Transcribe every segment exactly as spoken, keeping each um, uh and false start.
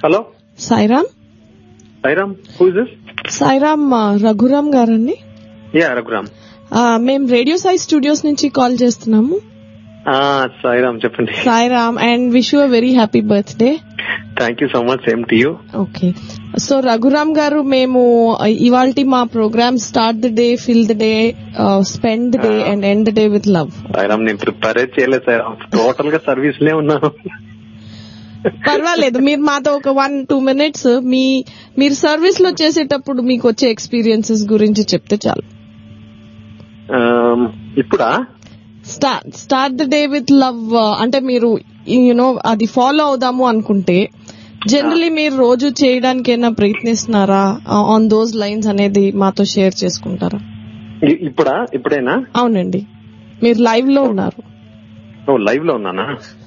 Hello Sairam. Sairam, who is this? Sairam Raghuram గారండి. Yeah Raghuram. మేము radio Sai studios నుంచి కాల్ చేస్తున్నాము. సాయిరామ్ చెప్పండి. Sairam and wish you a very happy birthday. Thank you so much, same to you. Okay, so Raghuram గారు, మేము ఇవాల్టి మా programme start the day, fill the day, spend the day and end the day with love. Sairam, నేను prepare చేయలేదు Sairam, total గా service లే ఉన్నాను. పర్వాలేదు, మీరు మాతో ఒక వన్ టూ మినిట్స్ మీ మీరు సర్వీస్ లో చేసేటప్పుడు మీకు వచ్చే ఎక్స్పీరియన్సెస్ గురించి చెప్తే చాలు. ఇప్పుడా? Start start the day with love అంటే మీరు యూనో అది ఫాలో అవుదాము అనుకుంటే జనరలీ మీరు రోజు చేయడానికి ఏమైనా ప్రయత్నిస్తున్నారా ఆన్ దోస్ లైన్స్ అనేది మాతో షేర్ చేసుకుంటారా? ఇప్పుడా? ఇప్పుడేనా? అవునండి, మీరు లైవ్ లో ఉన్నారు. ఓ, లైవ్ లో ఉన్నానా?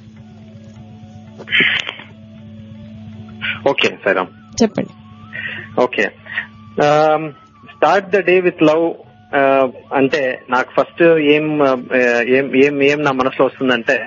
ఓకే సాయిరామ్, చెప్పండి. Okay, start the day with love అంటే నాకు ఫస్ట్ ఏం ఏం ఏం ఏం నా మనసులో వస్తుందంటే,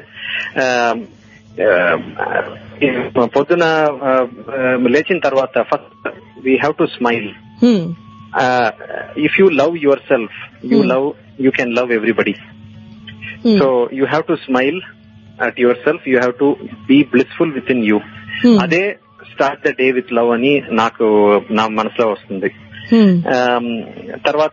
పొద్దున లేచిన తర్వాత first we have to smile. If you love your self, you love you can love everybody. So you have to smile at your self, you have to be blissful with in you. అదే start the day with love అని నాకు నా మనసులో వస్తుంది. తర్వాత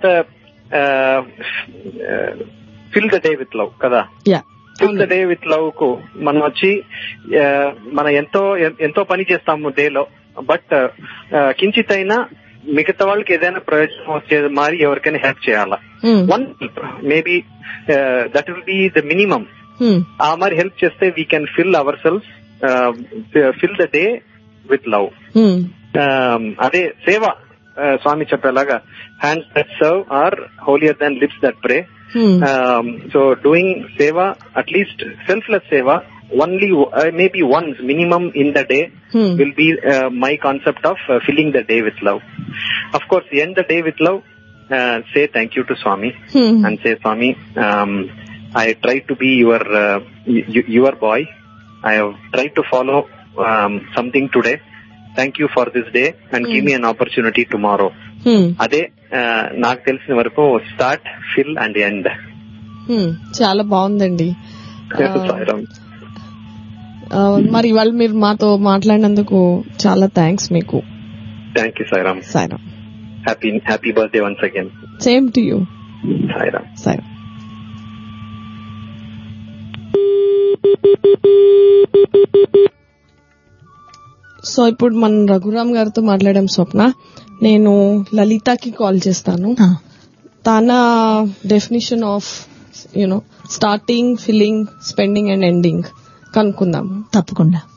fill the day with love కదా. Fill the day with love కు మనం వచ్చి మనం ఎంతో ఎంతో పని చేస్తాము డేలో, బట్ కించిత్ అయినా మిగతా వాళ్ళకి ఏదైనా ప్రయోజనం వచ్చేది మరి ఎవరికైనా హెల్ప్ చేయాలా. One maybe that will be the minimum. ఆ మరి హెల్ప్ చేస్తే we can fill our self, fill the day with love. అదే సేవ, స్వామి చెప్పేలాగా hands that serve are holier than lips that pray. So doing సేవ, అట్లీస్ట్ సెల్ఫ్లెస్ సేవ, only uh, maybe once minimum in the day hmm. will be uh, my concept of uh, filling the day with love. Of course, end the day with love, uh, say thank you to Swami hmm. and say, Swami, um, I try to be your uh, y- your boy. I have tried to follow um, something today. Thank you for this day and hmm. give me an opportunity tomorrow. అదే నాకు తెలిసిన వరకు start, fill and end. చాలా బాగుందండి. మరి ఇవాళ మీరు మాతో మాట్లాడినందుకు చాలా థ్యాంక్స్ మీకు. Thank you Sairam. Sairam, happy happy birthday once again. Same to you. Sairam. Sairam. So ఇప్పుడు మనం రఘురామ్ గారితో మాట్లాడాం స్వప్న. నేను లలితకి కాల్ చేస్తాను. తన definition of you know starting, filling, spending and ending కనుక్కుందాం. తప్పకుండా.